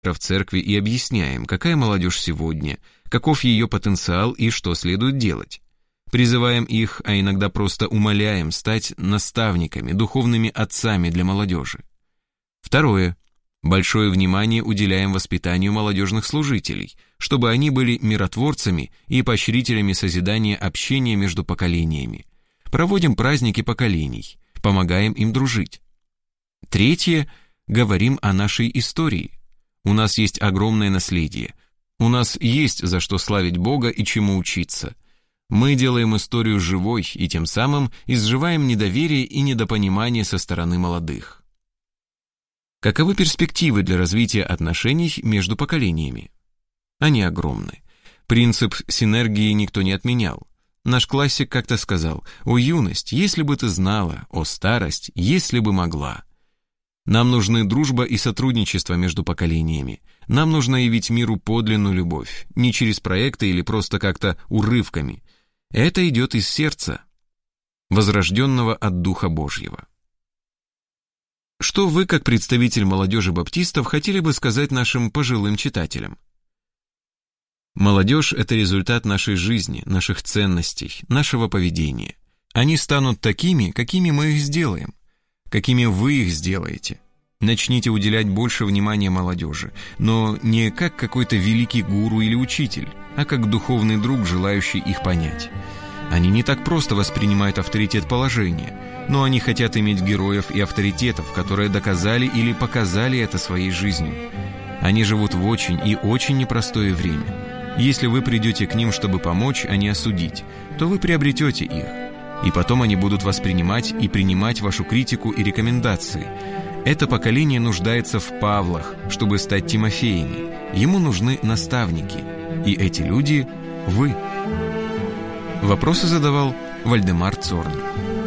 в церкви и объясняем, какая молодежь сегодня, каков ее потенциал и что следует делать. Призываем их, а иногда просто умоляем стать наставниками, духовными отцами для молодежи. Второе. Большое внимание уделяем воспитанию молодежных служителей, чтобы они были миротворцами и поощрителями созидания общения между поколениями. Проводим праздники поколений, помогаем им дружить. Третье. Говорим о нашей истории. У нас есть огромное наследие. У нас есть за что славить Бога и чему учиться. Мы делаем историю живой и тем самым изживаем недоверие и недопонимание со стороны молодых. Каковы перспективы для развития отношений между поколениями? Они огромны. Принцип синергии никто не отменял. Наш классик как-то сказал: «О, юность, если бы ты знала, о, старость, если бы могла». Нам нужны дружба и сотрудничество между поколениями. Нам нужно явить миру подлинную любовь, не через проекты или просто как-то урывками. Это идет из сердца, возрожденного от Духа Божьего. Что вы, как представитель молодежи баптистов, хотели бы сказать нашим пожилым читателям? Молодежь – это результат нашей жизни, наших ценностей, нашего поведения. Они станут такими, какими мы их сделаем, какими вы их сделаете. Начните уделять больше внимания молодежи, но не как какой-то великий гуру или учитель, а как духовный друг, желающий их понять. Они не так просто воспринимают авторитет положения, но они хотят иметь героев и авторитетов, которые доказали или показали это своей жизнью. Они живут в очень и очень непростое время. Если вы придете к ним, чтобы помочь, а не осудить, то вы приобретете их. И потом они будут воспринимать и принимать вашу критику и рекомендации. Это поколение нуждается в Павлах, чтобы стать Тимофеями. Ему нужны наставники. И эти люди – вы. Вопросы задавал Вальдемар Цорн.